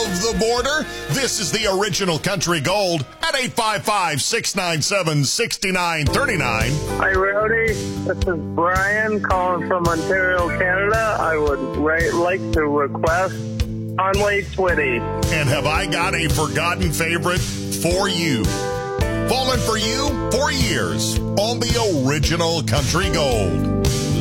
of the border. This is the original Country Gold at 855-697-6939. Hi, Rowdy. This is Brian calling from Ontario, Canada. I would like to request Conway Twitty. And have I got a forgotten favorite for you? Fallen for you for years on the original Country Gold.